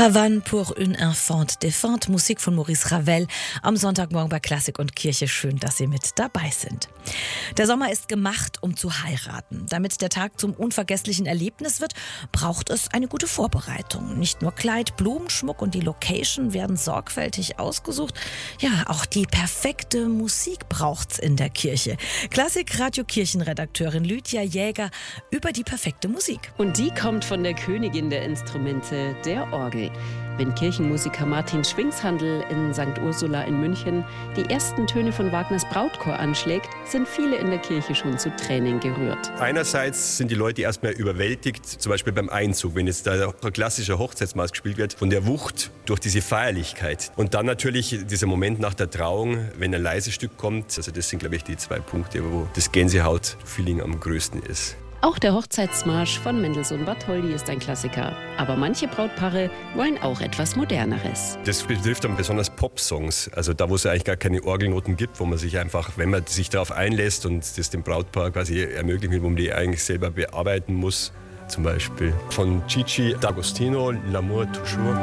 Havane pour une enfant défunte, Musik von Maurice Ravel am Sonntagmorgen bei Klassik und Kirche. Schön, dass Sie mit dabei sind. Der Sommer ist gemacht, um zu heiraten. Damit der Tag zum unvergesslichen Erlebnis wird, braucht es eine gute Vorbereitung. Nicht nur Kleid, Blumenschmuck und die Location werden sorgfältig ausgesucht. Ja, auch die perfekte Musik braucht's in der Kirche. Klassik-Radio-Kirchenredakteurin Lydia Jäger über die perfekte Musik. Und die kommt von der Königin der Instrumente, der Orgel. Wenn Kirchenmusiker Martin Schwingshandel in St. Ursula in München die ersten Töne von Wagners Brautchor anschlägt, sind viele in der Kirche schon zu Tränen gerührt. Einerseits sind die Leute erstmal überwältigt, zum Beispiel beim Einzug, wenn jetzt da ein klassischer Hochzeitsmarsch gespielt wird, von der Wucht durch diese Feierlichkeit. Und dann natürlich dieser Moment nach der Trauung, wenn ein leises Stück kommt. Also das sind, glaube ich, die zwei Punkte, wo das Gänsehaut-Feeling am größten ist. Auch der Hochzeitsmarsch von Mendelssohn Bartholdy ist ein Klassiker. Aber manche Brautpaare wollen auch etwas Moderneres. Das betrifft dann besonders Pop-Songs, also da, wo es eigentlich gar keine Orgelnoten gibt, wo man sich einfach, wenn man sich darauf einlässt und das dem Brautpaar quasi ermöglicht, wo man die eigentlich selber bearbeiten muss. Zum Beispiel von Gigi D'Agostino, L'amour toujours.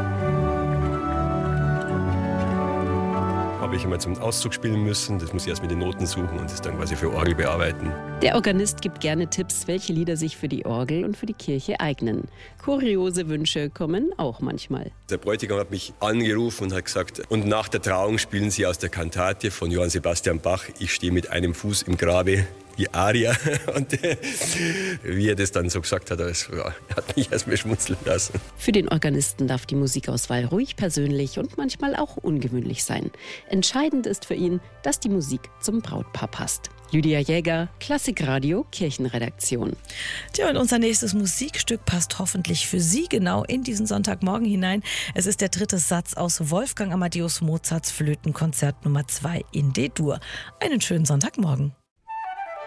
Habe ich einmal zum Auszug spielen müssen. Das muss ich erst mit den Noten suchen und das dann quasi für Orgel bearbeiten. Der Organist gibt gerne Tipps, welche Lieder sich für die Orgel und für die Kirche eignen. Kuriose Wünsche kommen auch manchmal. Der Bräutigam hat mich angerufen und hat gesagt, und nach der Trauung spielen Sie aus der Kantate von Johann Sebastian Bach, Ich stehe mit einem Fuß im Grabe, die Aria. Und wie er das dann so gesagt hat, das hat mich erst mal schmunzeln lassen. Für den Organisten darf die Musikauswahl ruhig persönlich und manchmal auch ungewöhnlich sein. Entscheidend ist für ihn, dass die Musik zum Brautpaar passt. Lydia Jäger, Klassikradio, Kirchenredaktion. Tja, und unser nächstes Musikstück passt hoffentlich für Sie genau in diesen Sonntagmorgen hinein. Es ist der dritte Satz aus Wolfgang Amadeus Mozarts Flötenkonzert Nummer 2 in D-Dur. Einen schönen Sonntagmorgen.